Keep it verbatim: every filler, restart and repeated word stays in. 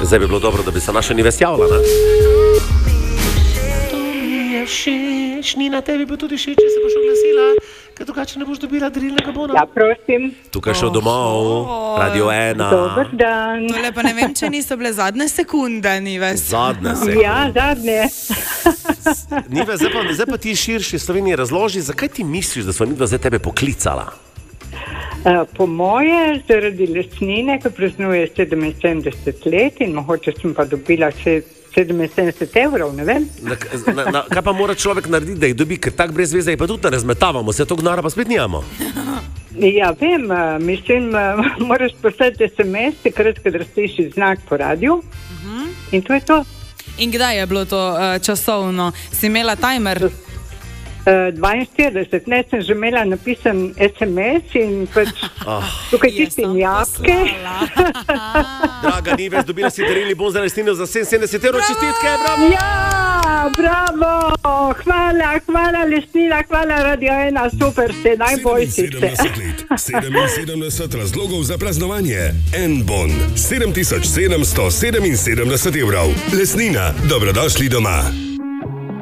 Zdaj bi bilo dobro, da bi se naša Nives javila, ne? To mi je všeč, Nina, tebi bo tudi všeč, če se boš oglasila, ker drugače ne boš dobila darilnega bona. Ja, prosim. Tukaj šel domov, Radio ena. Dober dan. Tole pa ne vem, če niso bile zadnje sekunde, Nives. Zadnje sekunde. Ja, zadnje. Nives, zdaj pa, zdaj pa ti širši Sloveniji razloži, zakaj ti misliš, da smo midva zdaj tebe poklicala? Uh, po moje, zaradi lesnine, ki praznuje sedeminsedemdeset let in mogoče sem pa dobila še sedeminsedemdeset evrov, ne vem. Na, na, na, kaj pa mora človek narediti, da jih dobi, ker tak brez veze je pa tudi ne razmetavamo, se to gnara pa spet nijamo. Ja, vem, uh, mislim, uh, moraš poslati es em es, takrat, kad razpiši znak po radiju uh-huh. in to je to. In kdaj je bilo to uh, časovno? Si imela timer? Uh, dvainštirideset, ne, sem že imela napisan es em es in pač oh. tukaj tistim jabke. Draga Nives, dobila si darili bon za lesnino za sedeminsedemdeset evrov, čestitke, bravo! Ja, bravo, hvala, hvala lesnina, hvala Radio ena, super ste, najboljši ste. sedeminsedemdeset razlogov za praznovanje. En bon, sedem tisoč sedemsto sedeminsedemdeset evrov. Lesnina, dobrodošli doma.